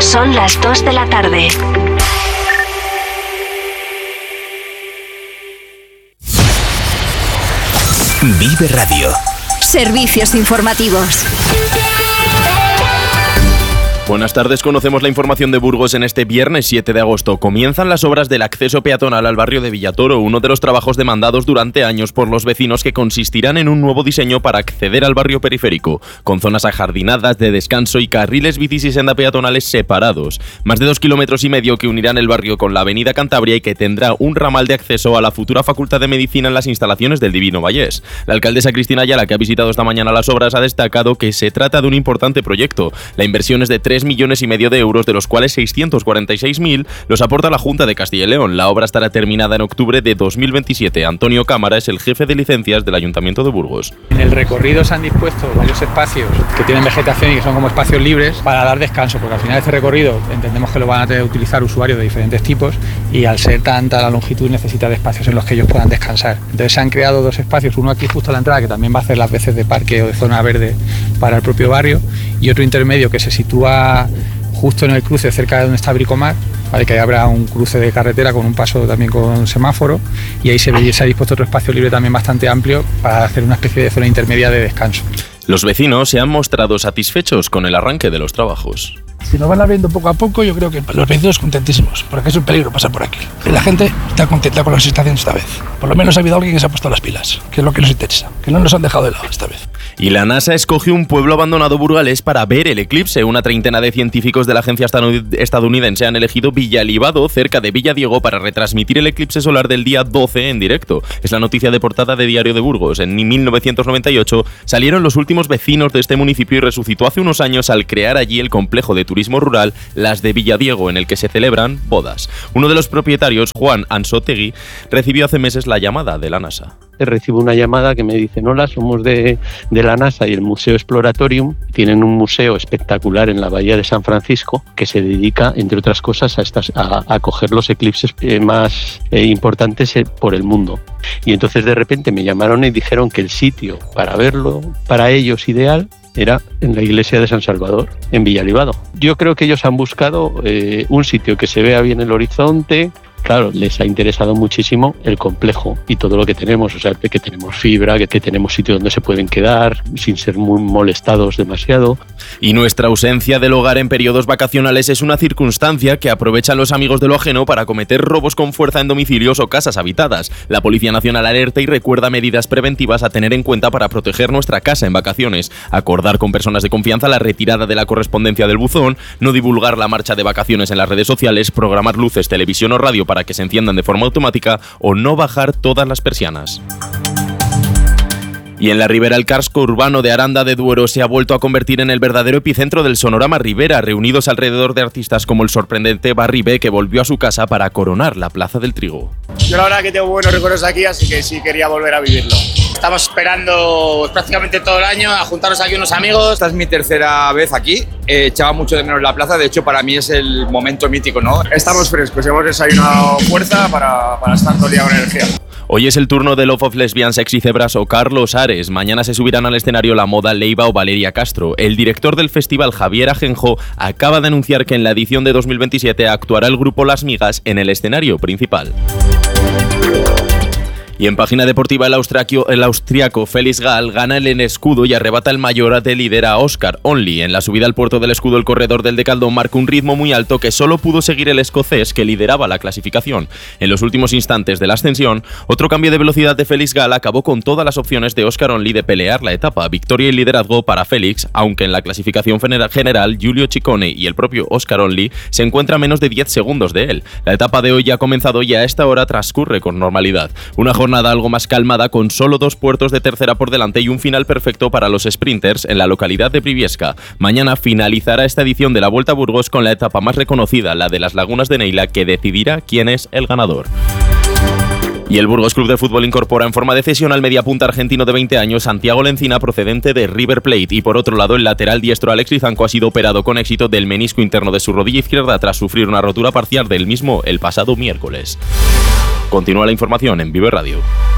Son las 2 de la tarde. Vive Radio. Servicios informativos. Buenas tardes, conocemos la información de Burgos en este viernes 7 de agosto. Comienzan las obras del acceso peatonal al barrio de Villatoro, uno de los trabajos demandados durante años por los vecinos que consistirán en un nuevo diseño para acceder al barrio periférico, con zonas ajardinadas, de descanso y carriles bicis y senda peatonales separados. Más de 2,5 kilómetros que unirán el barrio con la avenida Cantabria y que tendrá un ramal de acceso a la futura Facultad de Medicina en las instalaciones del Divino Vallés. La alcaldesa Cristina Ayala, que ha visitado esta mañana las obras, ha destacado que se trata de un importante proyecto. La inversión es de 3,5 millones de euros, de los cuales 646.000 los aporta la Junta de Castilla y León. La obra estará terminada en octubre de 2027. Antonio Cámara es el jefe de licencias del Ayuntamiento de Burgos. En el recorrido se han dispuesto varios espacios que tienen vegetación y que son como espacios libres para dar descanso, porque al final este recorrido entendemos que lo van a tener que utilizar usuarios de diferentes tipos y al ser tanta la longitud necesita de espacios en los que ellos puedan descansar. Entonces se han creado dos espacios, uno aquí justo a la entrada que también va a hacer las veces de parque o de zona verde para el propio barrio, y otro intermedio que se sitúa justo en el cruce cerca de donde está Bricomar, ¿vale? Que ahí habrá un cruce de carretera con un paso también con semáforo, y ahí se ha dispuesto otro espacio libre también bastante amplio para hacer una especie de zona intermedia de descanso. Los vecinos se han mostrado satisfechos con el arranque de los trabajos. Si nos van abriendo poco a poco, yo creo que los vecinos contentísimos, porque es un peligro pasar por aquí. La gente está contenta con las estaciones esta vez. Por lo menos ha habido alguien que se ha puesto las pilas, que es lo que nos interesa, que no nos han dejado de lado esta vez. Y la NASA escogió un pueblo abandonado burgalés para ver el eclipse. Una treintena de científicos de la agencia estadounidense han elegido Villalibado, cerca de Villadiego, para retransmitir el eclipse solar del día 12 en directo. Es la noticia de portada de Diario de Burgos. En 1998 salieron los últimos vecinos de este municipio y resucitó hace unos años al crear allí el complejo de turismo rural Las de Villadiego, en el que se celebran bodas. Uno de los propietarios, Juan Ansotegui, recibió hace meses la llamada de la NASA. Recibo una llamada que me dicen: hola, somos de la NASA y el Museo Exploratorium. Tienen un museo espectacular en la bahía de San Francisco que se dedica, entre otras cosas, a coger los eclipses más importantes por el mundo. Y entonces de repente me llamaron y dijeron que el sitio para verlo, para ellos ideal, era en la iglesia de San Salvador, en Villalibado. Yo creo que ellos han buscado un sitio que se vea bien el horizonte. Claro, les ha interesado muchísimo el complejo y todo lo que tenemos, o sea, que tenemos fibra, que tenemos sitio donde se pueden quedar sin ser muy molestados demasiado. Y nuestra ausencia del hogar en periodos vacacionales es una circunstancia que aprovechan los amigos de lo ajeno para cometer robos con fuerza en domicilios o casas habitadas. La Policía Nacional alerta y recuerda medidas preventivas a tener en cuenta para proteger nuestra casa en vacaciones. Acordar con personas de confianza la retirada de la correspondencia del buzón, no divulgar la marcha de vacaciones en las redes sociales, programar luces, televisión o radio para que se enciendan de forma automática o no bajar todas las persianas. Y en la Ribera, el casco urbano de Aranda de Duero se ha vuelto a convertir en el verdadero epicentro del sonorama Ribera, reunidos alrededor de artistas como el sorprendente Barry B, que volvió a su casa para coronar la Plaza del Trigo. Yo la verdad que tengo buenos recuerdos aquí, así que sí quería volver a vivirlo. Estamos esperando prácticamente todo el año a juntarnos aquí unos amigos. Esta es mi tercera vez aquí, echaba mucho de menos la plaza, de hecho para mí es el momento mítico, ¿no? Estamos frescos, hemos desayunado fuerza para estar todo el día con energía. Hoy es el turno de Love of Lesbian, Sexy Zebras o Carlos Ares. Mañana se subirán al escenario La Moda, Leiva o Valeria Castro. El director del festival, Javier Ajenjo, acaba de anunciar que en la edición de 2027 actuará el grupo Las Migas en el escenario principal. Y en página deportiva, el austriaco Felix Gall gana el escudo y arrebata el mayorate líder a Oscar Only. En la subida al puerto del escudo, el corredor del Decaldón marcó un ritmo muy alto que solo pudo seguir el escocés, que lideraba la clasificación. En los últimos instantes de la ascensión, otro cambio de velocidad de Felix Gall acabó con todas las opciones de Oscar Only de pelear la etapa. Victoria y liderazgo para Félix, aunque en la clasificación general Giulio Ciccone y el propio Oscar Only se encuentran a menos de 10 segundos de él. La etapa de hoy ya ha comenzado y a esta hora transcurre con normalidad. Una jornada algo más calmada, con solo 2 puertos de tercera por delante y un final perfecto para los sprinters en la localidad de Briviesca. Mañana finalizará esta edición de la Vuelta a Burgos con la etapa más reconocida, la de las Lagunas de Neila, que decidirá quién es el ganador. Y el Burgos Club de Fútbol incorpora en forma de cesión al mediapunta argentino de 20 años Santiago Lencina, procedente de River Plate. Y por otro lado, el lateral diestro Alex Lizanco ha sido operado con éxito del menisco interno de su rodilla izquierda tras sufrir una rotura parcial del mismo el pasado miércoles. Continúa la información en Vive Radio.